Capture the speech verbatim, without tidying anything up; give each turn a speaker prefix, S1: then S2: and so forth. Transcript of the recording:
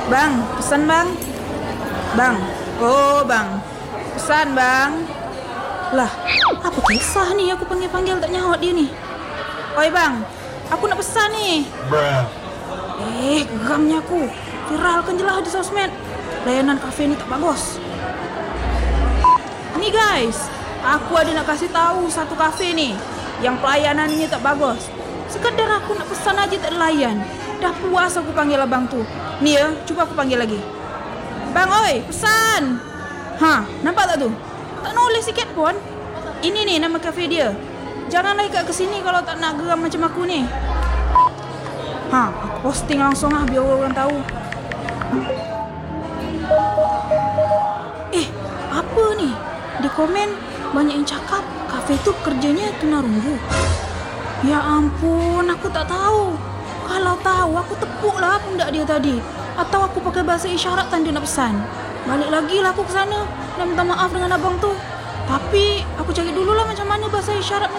S1: Bang, pesan bang. Bang, oh bang, pesan bang. Lah, apa kisah nih aku panggil-panggil tak nyaut dia nih. Oi bang, aku nak pesan nih.
S2: Bruh.
S1: Eh, geramnya aku. Viralkan jelah di sosmed. Layanan kafe ini tak bagus. Nih guys, aku ada nak kasih tahu satu kafe nih yang pelayanannya tak bagus. Sekedar aku nak pesan aja tak layan. Dah puas aku panggil abang tuh. Nih ya, coba aku panggil lagi. Bang, oi, pesan. Hah, nampak tak tuh? Tak nulis sikit pun. Ini nih nama kafe dia. Janganlah ikat ke sini kalau tak nak geram macam aku nih. Hah, aku posting langsung ah biar orang tahu. Eh, apa nih? Di komen banyak yang cakap kafe itu kerjanya tunarunggu. Ya ampun, aku tak tahu. Kalau tahu aku tepuklah pundak dia tadi. Atau aku pakai bahasa isyarat tanda nak pesan. Balik lagi lah aku ke sana dan minta maaf dengan abang tu. Tapi aku cari dululah macam mana bahasa isyarat